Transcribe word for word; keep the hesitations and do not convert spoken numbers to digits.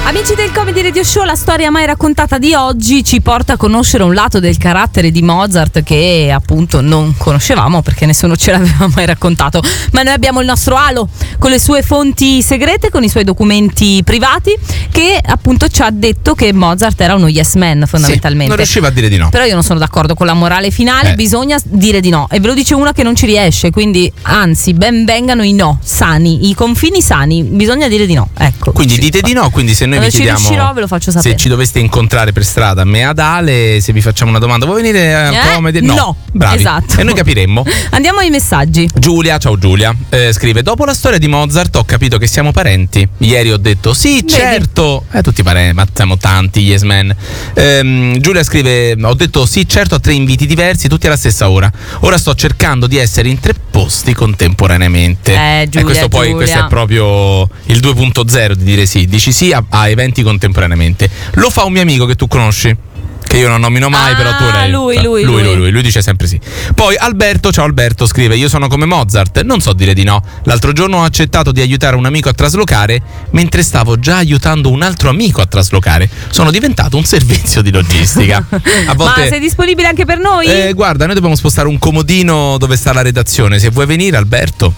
Amici del Comedy Radio Show, la storia mai raccontata di oggi ci porta a conoscere un lato del carattere di Mozart che appunto non conoscevamo perché nessuno ce l'aveva mai raccontato, ma noi abbiamo il nostro halo con le sue fonti segrete, con i suoi documenti privati, che appunto ci ha detto che Mozart era uno yes man fondamentalmente. Sì, non riusciva a dire di no. Però io non sono d'accordo con la morale finale, eh. bisogna dire di no, e ve lo dice una che non ci riesce, quindi anzi ben vengano i no sani, i confini sani, bisogna dire di no, ecco. Quindi dite di no, quindi se noi Quando vi ci chiediamo, riuscirò ve lo faccio sapere. se ci doveste incontrare per strada, me ad Ale, se vi facciamo una domanda, vuoi venire a Eh? Comedy? No, no. Bravi. Esatto. E noi capiremmo. Andiamo ai messaggi. Giulia, ciao Giulia, eh, scrive: dopo la storia di Mozart ho capito che siamo parenti. Ieri ho detto sì, Vedi? certo. Eh, tutti parenti, ma siamo tanti yes men. Ehm, Giulia scrive: ho detto sì, certo, a tre inviti diversi, tutti alla stessa ora. Ora sto cercando di essere in tre posti contemporaneamente. Eh, Giulia, e questo poi Giulia. questo è proprio il due punto zero di dire sì. Dici sì a, a eventi contemporaneamente. Lo fa un mio amico che tu conosci, che io non nomino mai, Ah, però tu lei. lui, lui, lui, lui, lui. lui, lui dice sempre sì. Poi Alberto, ciao Alberto, scrive: io sono come Mozart, non so dire di no. L'altro giorno ho accettato di aiutare un amico a traslocare mentre stavo già aiutando un altro amico a traslocare. Sono diventato un servizio di logistica. A volte, Ma sei disponibile anche per noi? eh, guarda, noi dobbiamo spostare un comodino dove sta la redazione. Se vuoi venire, Alberto.